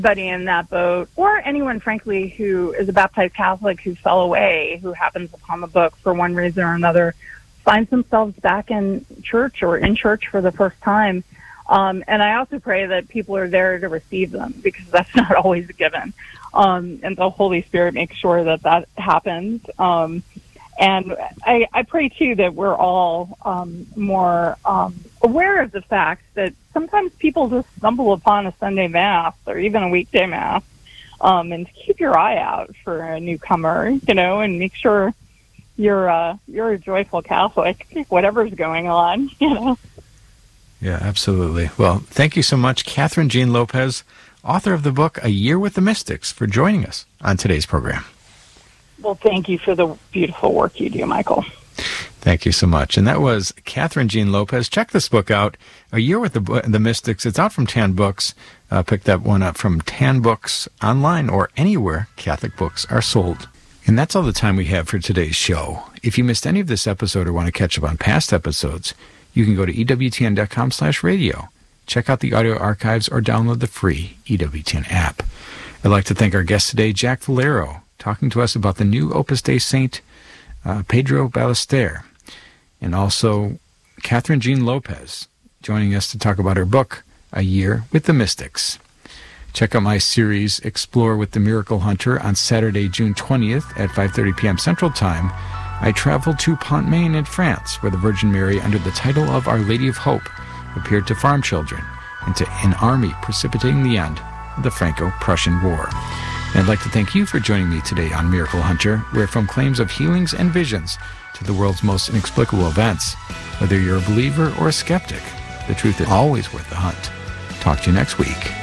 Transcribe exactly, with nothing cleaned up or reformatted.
anybody in that boat, or anyone, frankly, who is a baptized Catholic who fell away, who happens upon the book for one reason or another, finds themselves back in church or in church for the first time. Um, and I also pray that people are there to receive them, because that's not always a given. Um, and the Holy Spirit makes sure that that happens. Um, and I, I pray, too, that we're all um, more um, aware of the fact that sometimes people just stumble upon a Sunday Mass or even a weekday Mass, um, and keep your eye out for a newcomer, you know, and make sure you're, uh, you're a joyful Catholic, whatever's going on, you know. Yeah, absolutely. Well, thank you so much, Kathryn Jean Lopez, author of the book A Year with the Mystics, for joining us on today's program. Well, thank you for the beautiful work you do, Michael. Thank you so much. And that was Kathryn Jean Lopez. Check this book out, A Year with the, the Mystics. It's out from Tan Books. Uh, pick that one up from Tan Books online or anywhere Catholic books are sold. And that's all the time we have for today's show. If you missed any of this episode or want to catch up on past episodes, you can go to E W T N dot com slash radio. Check out the audio archives or download the free E W T N app. I'd like to thank our guest today, Jack Valero, talking to us about the new Opus Dei Saint, uh, Pedro Ballester, and also Kathryn Jean Lopez, joining us to talk about her book, A Year with the Mystics. Check out my series, Explore with the Miracle Hunter, on Saturday, June twentieth at five thirty p.m. Central Time. I traveled to Pont-Main in France, where the Virgin Mary, under the title of Our Lady of Hope, appeared to farm children and to an army precipitating the end of the Franco-Prussian War. And I'd like to thank you for joining me today on Miracle Hunter, where from claims of healings and visions to the world's most inexplicable events, whether you're a believer or a skeptic, the truth is always worth the hunt. Talk to you next week.